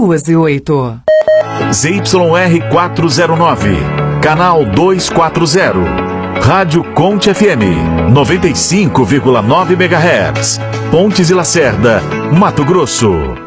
208. ZYR 409, canal 240. Rádio Conte FM, 95,9 MHz. Pontes e Lacerda, Mato Grosso.